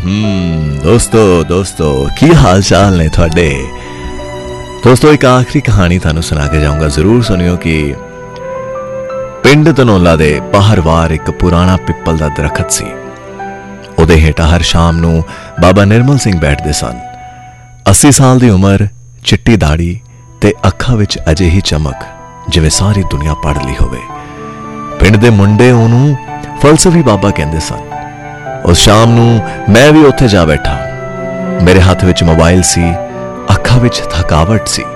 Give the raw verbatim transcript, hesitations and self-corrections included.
हम्म दोस्तों दोस्तों की हाल चाल ने थोड़े। दोस्तों एक आखिरी कहानी थानू सुना के जाऊंगा, जरूर सुनियो कि पिंड धनौला दे बाहरवार एक पुराना पिपल दा दरखत सी। उहदे हेठा हर शाम नू बाबा निर्मल सिंह बैठदे सन। अस्सी साल दी उम्र, चिट्टी दाड़ी ते अखां विच अजे ही चमक जिवें सारी दुनिया पढ़ ली होवे। पिंड दे मुंडे ओनू फलसफी बाबा कहंदे सन। उस शाम नू मैं भी उत्थे जा बैठा। मेरे हाथ विच मोबाइल सी, अखां विच थकावट सी।